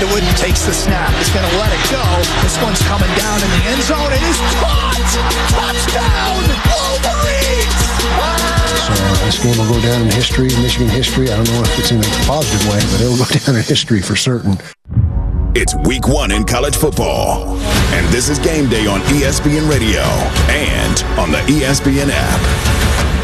Underwood takes the snap. He's going to let it go. This one's coming down in the end zone. It is caught! Touchdown! Wolverines! So this game will go down in history, Michigan history. I don't know if it's in a positive way, but it'll go down in history for certain. It's week 1 in college football, and this is Game Day on ESPN Radio and on the ESPN app.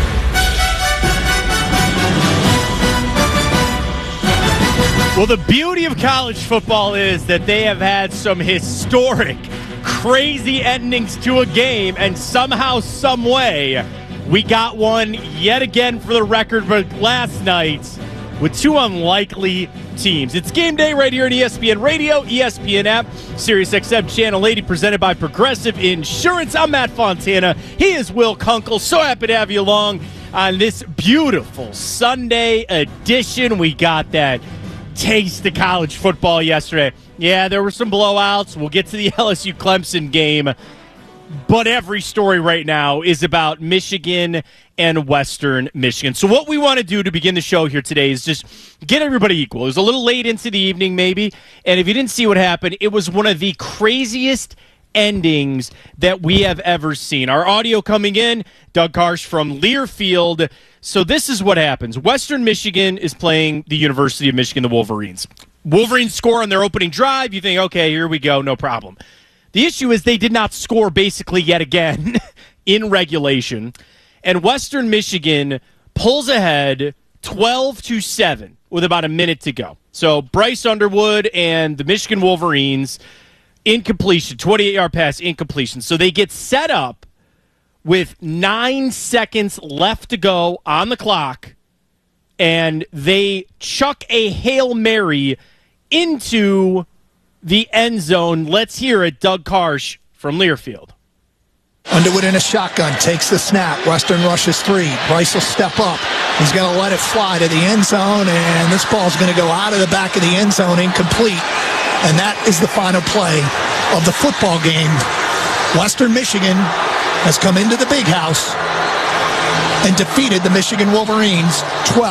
Well, the beauty of college football is that they have had some historic, crazy endings to a game, and somehow, some way, we got one yet again for the record for last night with two unlikely teams. It's Game Day right here on ESPN Radio, ESPN app, SiriusXM Channel 80, presented by Progressive Insurance. I'm Matt Fontana. He is Will Kunkel. So happy to have you along on this beautiful Sunday edition. We got that taste of college football yesterday. Yeah, there were some blowouts. We'll get to the LSU Clemson game. But every story right now is about Michigan and Western Michigan. So what we want to do to begin the show here today is just get everybody equal. It was a little late into the evening maybe, and if you didn't see what happened, it was one of the craziest endings that we have ever seen. Our audio coming in, Doug Karsch from Learfield. So this is what happens. Western Michigan is playing the University of Michigan, the Wolverines. Wolverines score on their opening drive. You think, okay, here we go, no problem. The issue is they did not score basically yet again in regulation. And Western Michigan pulls ahead 12-7 with about a minute to go. So Bryce Underwood and the Michigan Wolverines, incompletion, 28-yard pass, incompletion. So they get set up with 9 seconds left to go on the clock, and they chuck a Hail Mary into the end zone. Let's hear it, Doug Karsch from Learfield. Underwood in a shotgun, takes the snap. Western rushes 3. Bryce will step up. He's going to let it fly to the end zone, and this ball's going to go out of the back of the end zone, incomplete. And that is the final play of the football game. Western Michigan has come into the big house and defeated the Michigan Wolverines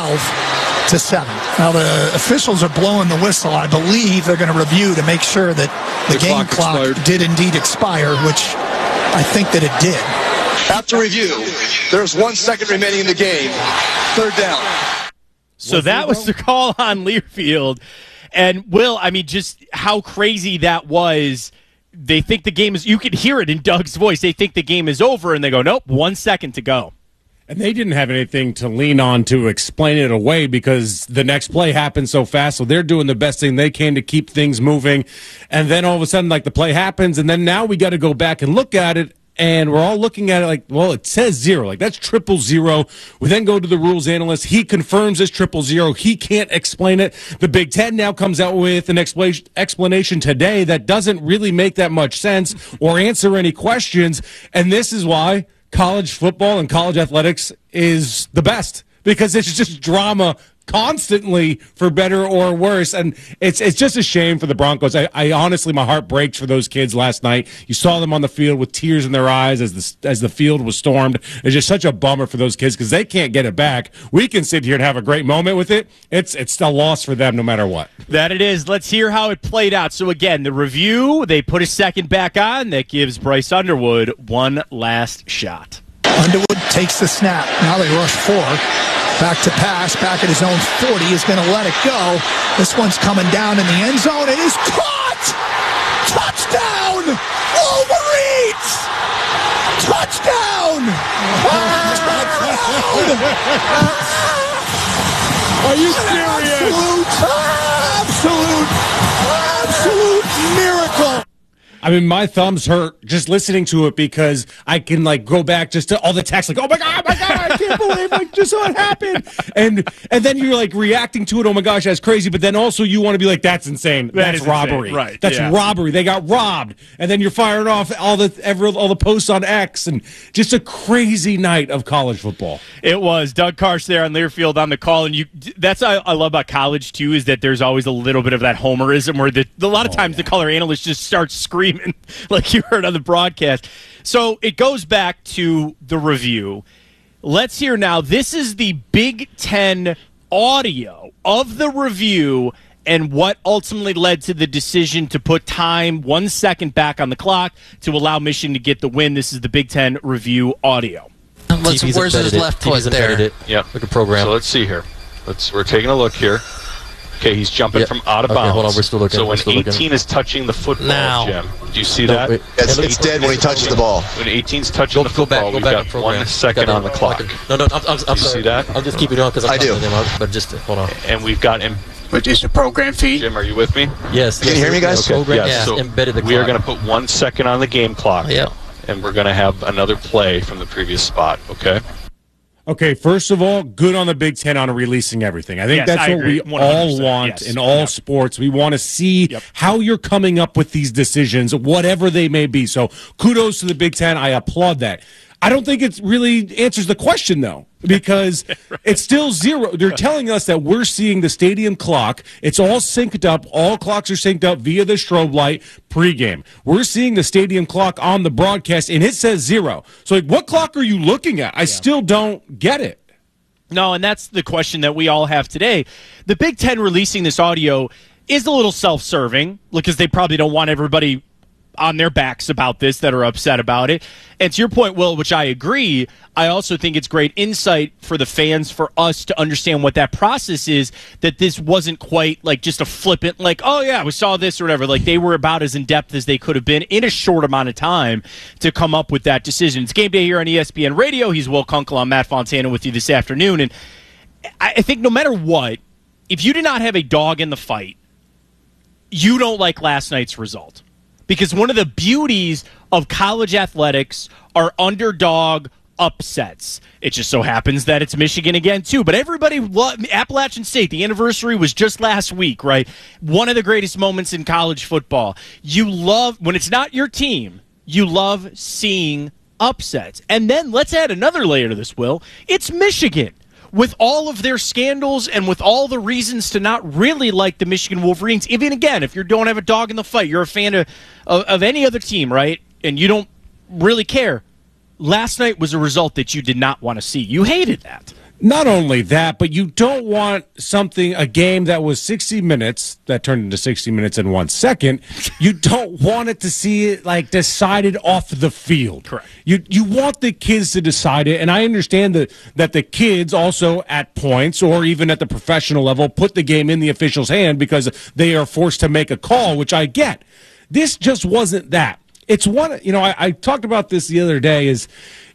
12-7. Now the officials are blowing the whistle. I believe they're going to review to make sure that the game clock did indeed expire, which I think that it did. After review, there's 1 second remaining in the game. Third down. So that was the call on Learfield. And Will, I mean, just how crazy that was. They think the game is, you could hear it in Doug's voice. They think the game is over, and they go, nope, 1 second to go. And they didn't have anything to lean on to explain it away because the next play happened so fast. So they're doing the best thing they can to keep things moving. And then all of a sudden, like, the play happens, and then now we got to go back and look at it. And we're all looking at it like, well, it says 0. Like, that's 000. We then go to the rules analyst. He confirms it's 000. He can't explain it. The Big Ten now comes out with an explanation today that doesn't really make that much sense or answer any questions. And this is why college football and college athletics is the best, because it's just drama constantly, for better or worse. And it's just a shame for the Broncos. I honestly, my heart breaks for those kids last night. You saw them on the field with tears in their eyes as the field was stormed. It's just such a bummer for those kids because they can't get it back. We can sit here and have a great moment with it. It's a loss for them no matter what. That it is. Let's hear how it played out. So again, the review, they put a second back on. That gives Bryce Underwood one last shot. Underwood takes the snap. Now they rush 4. Back to pass, back at his own 40, is going to let it go. This one's coming down in the end zone. It is caught! Touchdown! Wolverines! Touchdown! Are you serious? Absolute miracle. I mean, my thumbs hurt just listening to it because I can, like, go back just to all the texts, like, oh my God, I can't believe, like, just what happened. And then you're, like, reacting to it, oh my gosh, that's crazy. But then also you want to be like, that's insane. That's robbery. Insane. Right. That's robbery. They got robbed. And then you're firing off all the posts on X, and just a crazy night of college football. It was. Doug Karsch there on Learfield on the call. And that's what I love about college, too, is that there's always a little bit of that homerism where a lot of times the color analyst just starts screaming like you heard on the broadcast. So it goes back to the review. Let's hear now. This is the Big Ten audio of the review and what ultimately led to the decision to put time 1 second back on the clock to allow Michigan to get the win. This is the Big Ten review audio. Where's his left foot there? Yeah, like a program. So let's see here. We're taking a look here. Okay, he's jumping from out of bounds. Hold on, we're still looking. So when 18 is touching the football, Jim, do you see that? It's dead when he touches the ball. When 18's touching the football, we've got 1 second on the clock. No, I'm sorry. See that? I'll just keep it going because I do. But just hold on. And we've got him. Which is the program feed. Jim, are you with me? Yes. Can you hear me, guys? Okay. Yeah, So embedded the we are clock. going to put 1 second on the game clock. Yeah. And we're going to have another play from the previous spot. Okay. Okay, first of all, good on the Big Ten on releasing everything. I think Yes, that's I what agree. we all 100%, want yes. in all sports. We want to see how you're coming up with these decisions, whatever they may be. So kudos to the Big Ten. I applaud that. I don't think it really answers the question, though, because it's still zero. They're telling us that we're seeing the stadium clock. It's all synced up. All clocks are synced up via the strobe light pregame. We're seeing the stadium clock on the broadcast, and it says 0. So, like, what clock are you looking at? I still don't get it. No, and that's the question that we all have today. The Big Ten releasing this audio is a little self-serving because they probably don't want everybody on their backs about this that are upset about it. And to your point, Will, which I agree, I also think it's great insight for the fans, for us to understand what that process is, that this wasn't quite like just a flippant, like, oh yeah, we saw this or whatever. Like they were about as in-depth as they could have been in a short amount of time to come up with that decision. It's game day here on ESPN Radio. He's Will Kunkel. I'm Matt Fontana with you this afternoon. And I think no matter what, if you did not have a dog in the fight, you don't like last night's result. Because one of the beauties of college athletics are underdog upsets. It just so happens that it's Michigan again, too. But everybody Appalachian State, the anniversary was just last week, right? One of the greatest moments in college football. You love, when it's not your team, you love seeing upsets. And then let's add another layer to this, Will. It's Michigan. With all of their scandals and with all the reasons to not really like the Michigan Wolverines, even again, if you don't have a dog in the fight, you're a fan of any other team, right? And you don't really care. Last night was a result that you did not want to see. You hated that. Not only that, but you don't want a game that was 60 minutes, that turned into 60 minutes in 1 second. You don't want it to see it like decided off the field. Correct. You want the kids to decide it, and I understand that the kids also at points or even at the professional level put the game in the official's hand because they are forced to make a call, which I get. This just wasn't that. It's one, I talked about this the other day is,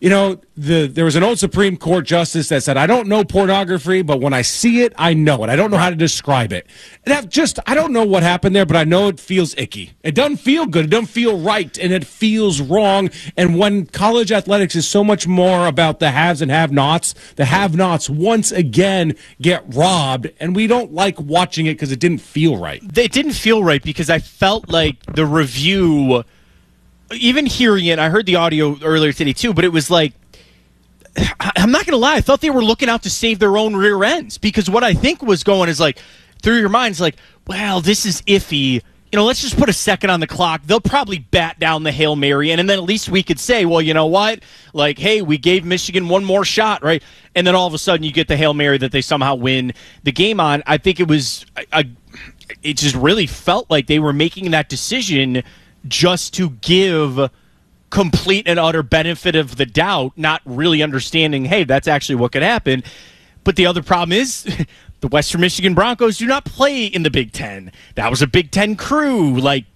there was an old Supreme Court justice that said, I don't know pornography, but when I see it, I know it. I don't know how to describe it. And I don't know what happened there, but I know it feels icky. It doesn't feel good. It doesn't feel right, and it feels wrong. And when college athletics is so much more about the haves and have-nots, the have-nots once again get robbed, and we don't like watching it because it didn't feel right. It didn't feel right because I felt like the review, even hearing it, I heard the audio earlier today too, but it was like, I'm not going to lie, I thought they were looking out to save their own rear ends, because what I think was going is like, through your mind's like, well, this is iffy. Let's just put a second on the clock. They'll probably bat down the Hail Mary, and then at least we could say, well, you know what? Like, hey, we gave Michigan one more shot, right? And then all of a sudden you get the Hail Mary that they somehow win the game on. I think it was, it just really felt like they were making that decision just to give complete and utter benefit of the doubt, not really understanding, hey, that's actually what could happen. But the other problem is the Western Michigan Broncos do not play in the Big Ten. That was a Big Ten crew. Like,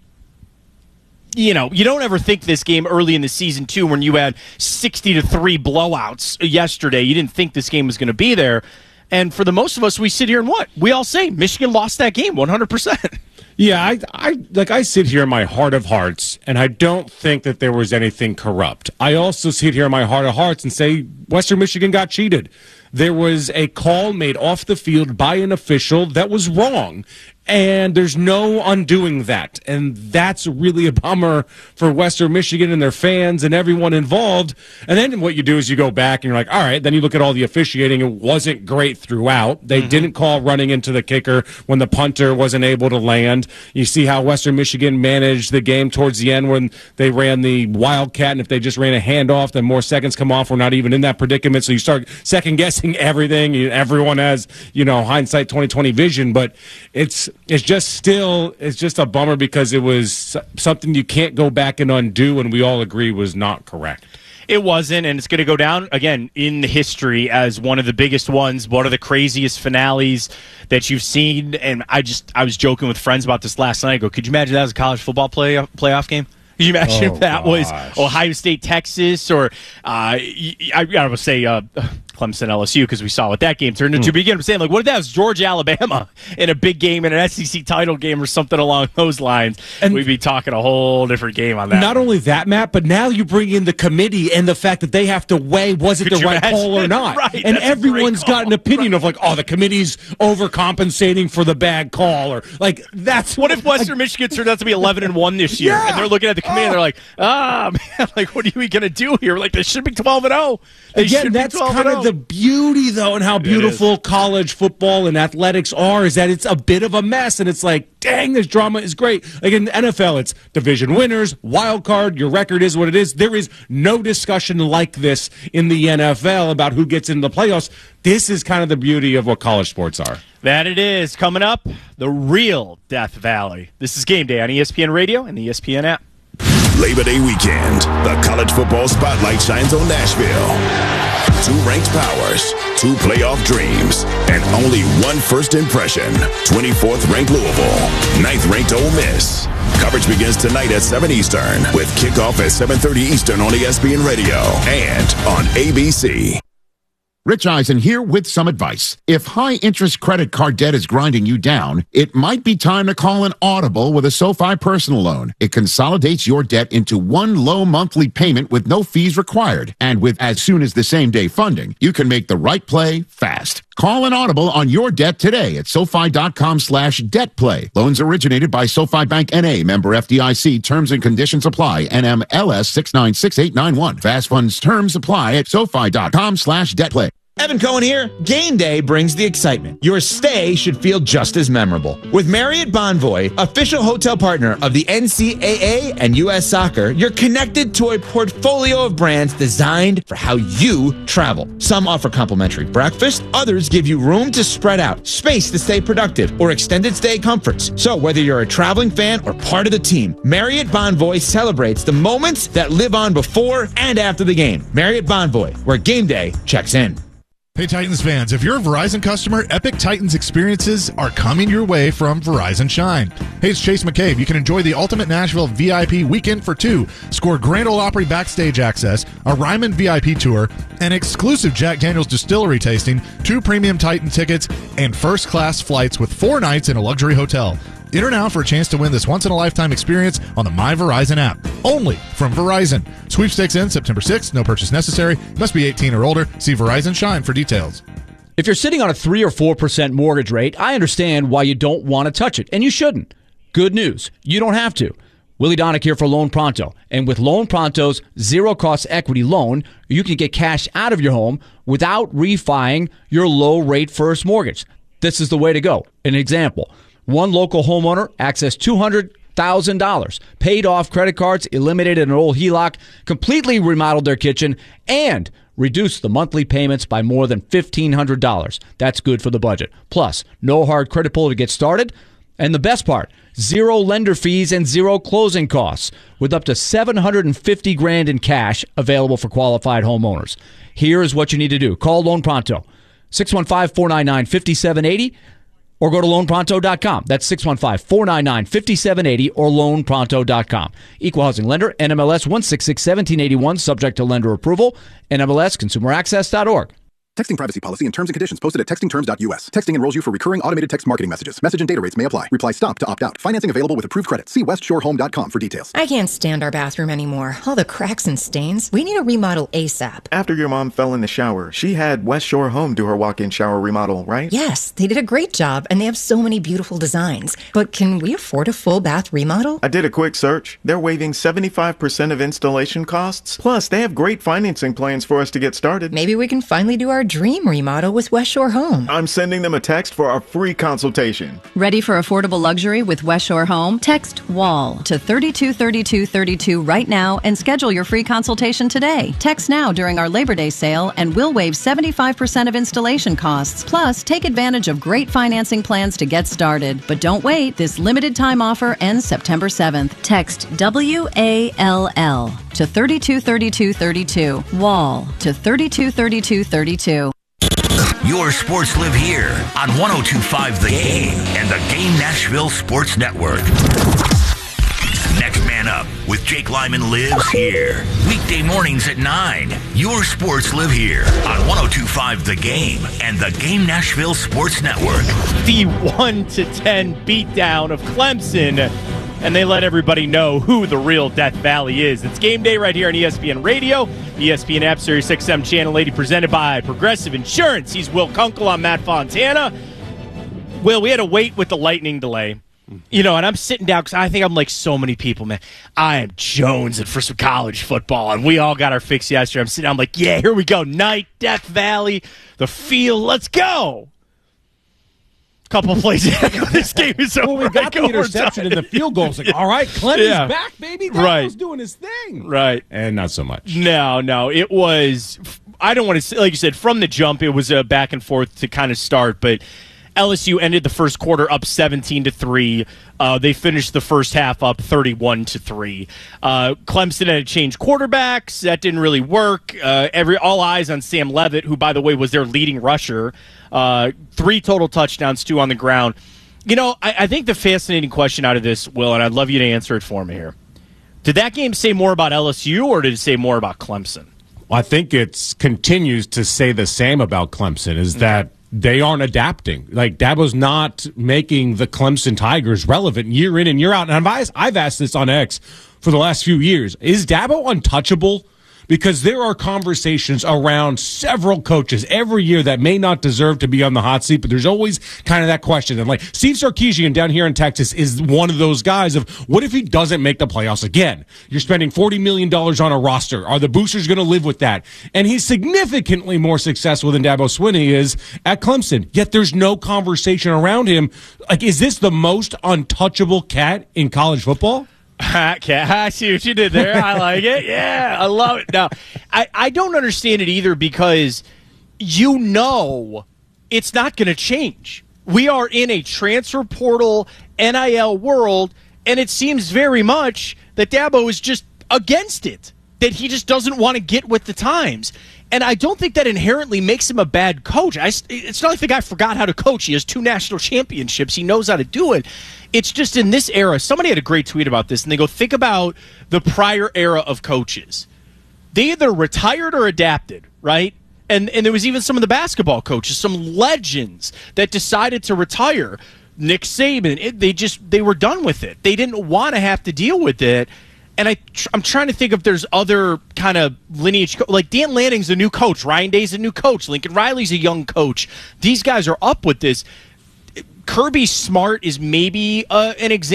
you don't ever think this game early in the season, too, when you had 60-3 blowouts yesterday. You didn't think this game was going to be there. And for the most of us, we sit here and we all say Michigan lost that game 100%. Yeah, I sit here in my heart of hearts, and I don't think that there was anything corrupt. I also sit here in my heart of hearts and say Western Michigan got cheated. There was a call made off the field by an official that was wrong, and there's no undoing that. And that's really a bummer for Western Michigan and their fans and everyone involved. And then what you do is you go back and you're like, all right, then you look at all the officiating. It wasn't great throughout. They didn't call running into the kicker when the punter wasn't able to land. You see how Western Michigan managed the game towards the end when they ran the Wildcat, and if they just ran a handoff, then more seconds come off. We're not even in that predicament. So you start second-guessing everything. Everyone has, hindsight 20/20 vision, but it's It's just a bummer because it was something you can't go back and undo, and we all agree was not correct. It wasn't, and it's going to go down, again, in the history as one of the biggest ones, one of the craziest finales that you've seen. And I was joking with friends about this last night. I go, could you imagine that was a college football playoff game? Could you imagine if that was Ohio State, Texas, or I would say Clemson, LSU, because we saw what that game turned into. Begin saying, like, what if that was Georgia, Alabama in a big game, in an SEC title game or something along those lines? And we'd be talking a whole different game on that. Not only that, Matt, but now you bring in the committee and the fact that they have to weigh was it the right call or not. Right, and everyone's got an opinion of, like, the committee's overcompensating for the bad call, or like that's. What if Western Michigan turns out to be 11-1 this year, and they're looking at the committee and they're like, man, like, what are we going to do here? Like, they should be 12-0. Again, that's kind of the beauty, though, and how beautiful college football and athletics are, is that it's a bit of a mess, and it's like, dang, this drama is great. Like in the NFL, it's division winners, wild card, your record is what it is. There is no discussion like this in the NFL about who gets into the playoffs. This is kind of the beauty of what college sports are. That it is. Coming up, the real Death Valley. This is Game Day on ESPN Radio and the ESPN app. Labor Day weekend, the college football spotlight shines on Nashville. 2 ranked powers, 2 playoff dreams, and only 1 first impression. 24th ranked Louisville, 9th ranked Ole Miss. Coverage begins tonight at 7 Eastern with kickoff at 7:30 Eastern on ESPN Radio and on ABC. Rich Eisen here with some advice. If high-interest credit card debt is grinding you down, it might be time to call an audible with a SoFi personal loan. It consolidates your debt into one low monthly payment with no fees required. And with as soon as the same-day funding, you can make the right play fast. Call an audible on your debt today at SoFi.com/debtplay. Loans originated by SoFi Bank N.A., member FDIC. Terms and conditions apply. NMLS 696891. Fast funds terms apply at SoFi.com/debtplay. Evan Cohen here. Game day brings the excitement. Your stay should feel just as memorable. With Marriott Bonvoy, official hotel partner of the NCAA and U.S. Soccer, you're connected to a portfolio of brands designed for how you travel. Some offer complimentary breakfast, others give you room to spread out, space to stay productive, or extended stay comforts. So whether you're a traveling fan or part of the team, Marriott Bonvoy celebrates the moments that live on before and after the game. Marriott Bonvoy, where game day checks in. Hey Titans fans, if you're a Verizon customer, Epic Titans experiences are coming your way from Verizon Shine. Hey, it's Chase McCabe. You can enjoy the Ultimate Nashville VIP Weekend for 2, score Grand Ole Opry backstage access, a Ryman VIP tour, an exclusive Jack Daniels distillery tasting, 2 premium Titan tickets, and first-class flights with 4 nights in a luxury hotel. Enter now for a chance to win this once-in-a-lifetime experience on the My Verizon app. Only from Verizon. Sweepstakes ends September 6th. No purchase necessary. Must be 18 or older. See Verizon Shine for details. If you're sitting on a 3 or 4% mortgage rate, I understand why you don't want to touch it, and you shouldn't. Good news. You don't have to. Willie Donick here for Loan Pronto. And with Loan Pronto's zero-cost equity loan, you can get cash out of your home without refining your low-rate first mortgage. This is the way to go. An example. One local homeowner accessed $200,000, paid off credit cards, eliminated an old HELOC, completely remodeled their kitchen, and reduced the monthly payments by more than $1,500. That's good for the budget. Plus, no hard credit pull to get started. And the best part, 0 lender fees and 0 closing costs, with up to $750,000 in cash available for qualified homeowners. Here is what you need to do. Call Loan Pronto, 615-499-5780. Or go to loanpronto.com. That's 615-499-5780 or loanpronto.com. Equal housing lender, NMLS 1661781, subject to lender approval, NMLSconsumeraccess.org. Texting privacy policy and terms and conditions posted at textingterms.us. Texting enrolls you for recurring automated text marketing messages. Message and data rates may apply. Reply STOP to opt out. Financing available with approved credit. See westshorehome.com for details. I can't stand our bathroom anymore. All the cracks and stains. We need a remodel ASAP. After your mom fell in the shower, she had West Shore Home do her walk-in shower remodel, right? Yes, they did a great job, and they have so many beautiful designs. But can we afford a full bath remodel? I did a quick search. They're waiving 75% of installation costs. Plus, they have great financing plans for us to get started. Maybe we can finally do our dream remodel with West Shore Home. I'm sending them a text for a free consultation. Ready for affordable luxury with West Shore Home? Text WALL to 323232 right now and schedule your free consultation today. Text now during our Labor Day sale and we'll waive 75% of installation costs. Plus, take advantage of great financing plans to get started. But don't wait. This limited time offer ends September 7th. Text WALL to 323232. WALL to 323232. Your sports live here on 102.5 The Game and the Game Nashville Sports Network. Next Man Up with Jake Lyman lives here. Weekday mornings at 9. Your sports live here on 102.5 The Game and the Game Nashville Sports Network. The 1-10 beatdown of Clemson, and they let everybody know who the real Death Valley is. It's game day right here on ESPN Radio, the ESPN app, Sirius XM Channel 80, presented by Progressive Insurance. He's Will Kunkel. I'm Matt Fontana. Will, we had to wait with the lightning delay. You know, and I'm sitting down because I think I'm like so many people, man. I am jonesing for some college football, and we all got our fix yesterday. I'm sitting down, I'm like, yeah, here we go. Night, Death Valley, the field, let's go. Couple of plays. This game is over. Well, we got the interception and the field goal. It's like, all right, Clemson's back, baby. Davo's doing his thing. Right. And not so much. No. It was, I don't want to say, like you said, from the jump, it was a back and forth to kind of start, but LSU ended the first quarter up 17-3. They finished the first half up 31-3. Clemson had to change quarterbacks. That didn't really work. All eyes on Sam Leavitt, who, by the way, was their leading rusher. 3 total touchdowns, 2 on the ground. You know, I think the fascinating question out of this, Will, and I'd love you to answer it for me here. Did that game say more about LSU or did it say more about Clemson? Well, I think it continues to say the same about Clemson, is that they aren't adapting. Like, Dabo's not making the Clemson Tigers relevant year in and year out. And I've asked this on X for the last few years. Is Dabo untouchable? Because there are conversations around several coaches every year that may not deserve to be on the hot seat, but there's always kind of that question. And like Steve Sarkisian down here in Texas is one of those guys of, what if he doesn't make the playoffs again? You're spending $40 million on a roster. Are the boosters going to live with that? And he's significantly more successful than Dabo Swinney is at Clemson, yet there's no conversation around him. Like, is this the most untouchable cat in college football? I see what you did there. I like it. Yeah, I love it. Now, I don't understand it either because you know it's not going to change. We are in a transfer portal, NIL world, and it seems very much that Dabo is just against it, that he just doesn't want to get with the times. And I don't think that inherently makes him a bad coach. It's not like the guy forgot how to coach. He has 2 national championships. He knows how to do it. It's just in this era, somebody had a great tweet about this, and they go, think about the prior era of coaches. They either retired or adapted, right? And there was even some of the basketball coaches, some legends that decided to retire. Nick Saban, they were done with it. They didn't want to have to deal with it. And I'm trying to think if there's other kind of lineage. Like Dan Lanning's a new coach. Ryan Day's a new coach. Lincoln Riley's a young coach. These guys are up with this. Kirby Smart is maybe an example.